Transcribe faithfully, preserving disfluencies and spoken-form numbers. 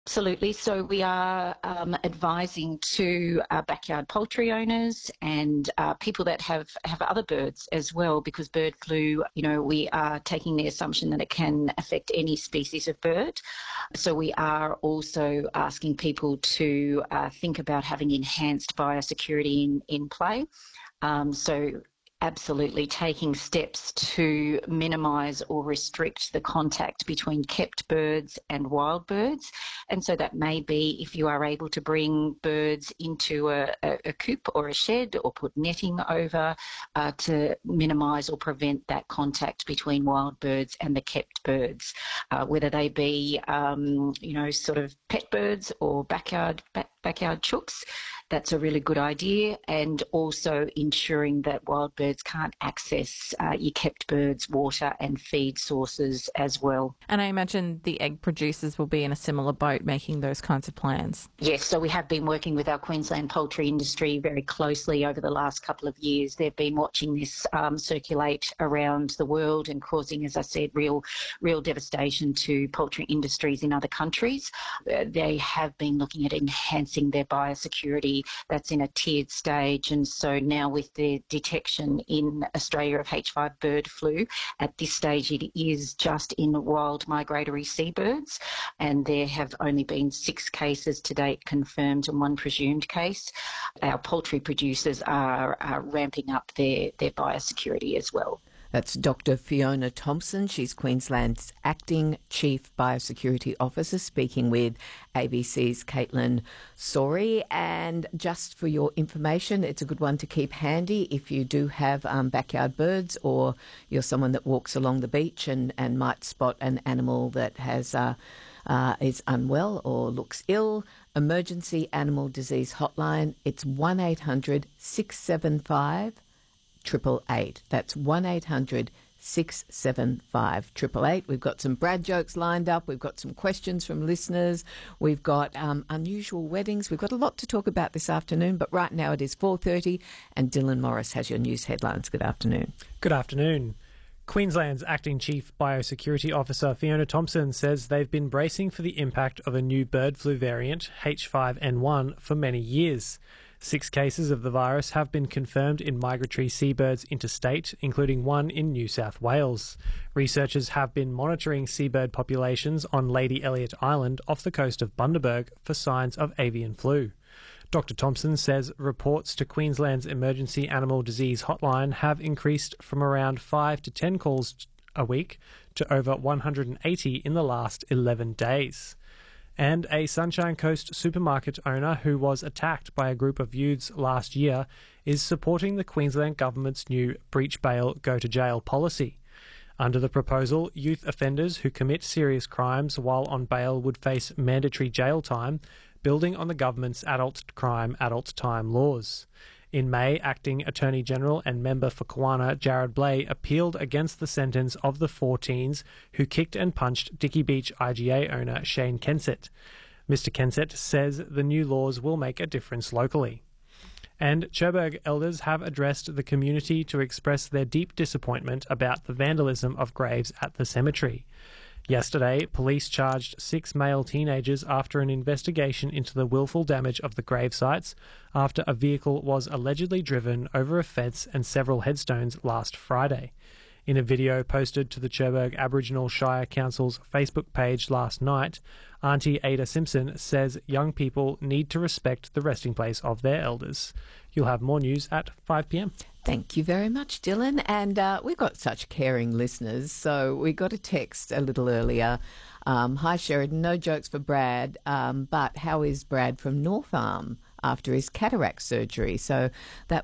Absolutely. So we are um, advising to uh, backyard poultry owners and uh, people that have, have other birds as well, because bird flu, you know, we are taking the assumption that it can affect any species of bird. So we are also asking people to uh, think about having enhanced biosecurity in, in play. Um, so absolutely taking steps to minimise or restrict the contact between kept birds and wild birds. And so that may be if you are able to bring birds into a, a, a coop or a shed or put netting over uh, to minimise or prevent that contact between wild birds and the kept birds, uh, whether they be, um, you know, sort of pet birds or backyard back, backyard chooks. That's a really good idea, and also ensuring that wild birds can't access uh, your kept birds' water and feed sources as well. And I imagine the egg producers will be in a similar boat making those kinds of plans. Yes, so we have been working with our Queensland poultry industry very closely over the last couple of years. They've been watching this um, circulate around the world and causing, as I said, real, real devastation to poultry industries in other countries. Uh, they have been looking at enhancing their biosecurity. That's in a tiered stage, and so now with the detection in Australia of H five bird flu, at this stage it is just in wild migratory seabirds, and there have only been six cases to date confirmed and one presumed case. Our poultry producers are, are ramping up their, their biosecurity as well. That's Doctor Fiona Thompson. She's Queensland's Acting Chief Biosecurity Officer, speaking with A B C's Caitlin Sori. And just for your information, it's a good one to keep handy if you do have um, backyard birds, or you're someone that walks along the beach and, and might spot an animal that has uh, uh, is unwell or looks ill. Emergency Animal Disease Hotline, it's one eight hundred six seven five triple eight. That's one eight hundred six seven five triple eight. We've got some Brad jokes lined up. We've got some questions from listeners. We've got um, unusual weddings. We've got a lot to talk about this afternoon, but right now it is four thirty and Dylan Morris has your news headlines. Good afternoon. Good afternoon. Queensland's Acting Chief Biosecurity Officer Fiona Thompson says they've been bracing for the impact of a new bird flu variant, H five N one, for many years. Six cases of the virus have been confirmed in migratory seabirds interstate, including one in New South Wales. Researchers have been monitoring seabird populations on Lady Elliot Island off the coast of Bundaberg for signs of avian flu. Doctor Thompson says reports to Queensland's Emergency Animal Disease Hotline have increased from around five to ten calls a week to over one hundred eighty in the last eleven days. And a Sunshine Coast supermarket owner who was attacked by a group of youths last year is supporting the Queensland Government's new breach bail, go to jail policy. Under the proposal, youth offenders who commit serious crimes while on bail would face mandatory jail time, building on the government's adult crime, adult time laws. In May, Acting Attorney General and member for Kawana, Jared Blay, appealed against the sentence of the four teens who kicked and punched Dicky Beach I G A owner Shane Kensett. Mister Kensett says the new laws will make a difference locally. And Cherbourg elders have addressed the community to express their deep disappointment about the vandalism of graves at the cemetery. Yesterday, police charged six male teenagers after an investigation into the willful damage of the grave sites after a vehicle was allegedly driven over a fence and several headstones last Friday. In a video posted to the Cherbourg Aboriginal Shire Council's Facebook page last night, Auntie Ada Simpson says young people need to respect the resting place of their elders. You'll have more news at five p m. Thank you very much, Dylan. And uh, we've got such caring listeners. So we got a text a little earlier. Um, Hi, Sheridan. No jokes for Brad, um, but how is Brad from North Arm after his cataract surgery? So that